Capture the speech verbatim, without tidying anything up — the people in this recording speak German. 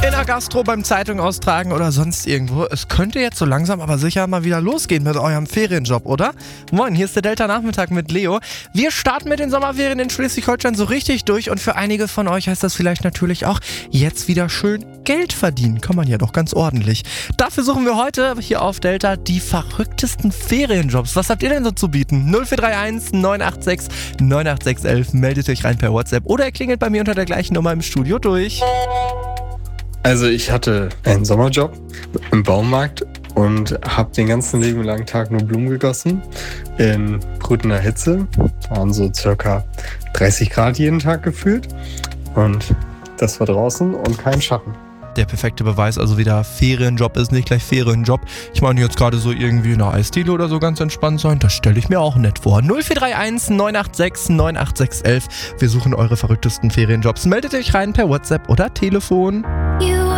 In der Gastro, beim Zeitung austragen oder sonst irgendwo. Es könnte jetzt so langsam aber sicher mal wieder losgehen mit eurem Ferienjob, oder? Moin, hier ist der Delta-Nachmittag mit Leo. Wir starten mit den Sommerferien in Schleswig-Holstein so richtig durch und für einige von euch heißt das vielleicht natürlich auch, jetzt wieder schön Geld verdienen. Kann man ja doch ganz ordentlich. Dafür suchen wir heute hier auf Delta die verrücktesten Ferienjobs. Was habt ihr denn so zu bieten? null vier drei eins neun acht sechs neun acht sechs eins eins. Meldet euch rein per WhatsApp oder ihr klingelt bei mir unter der gleichen Nummer im Studio durch. Also ich hatte einen Sommerjob im Baumarkt und habe den ganzen lieben langen Tag nur Blumen gegossen in brütender Hitze. Waren so circa dreißig Grad jeden Tag gefühlt und das war draußen und kein Schatten. Der perfekte Beweis, also wieder Ferienjob ist nicht gleich Ferienjob. Ich meine jetzt gerade so irgendwie in einer Eisdiele oder so ganz entspannt sein, das stelle ich mir auch nett vor. null vier drei eins neun acht sechs neun acht sechs eins eins. Wir suchen eure verrücktesten Ferienjobs. Meldet euch rein per WhatsApp oder Telefon.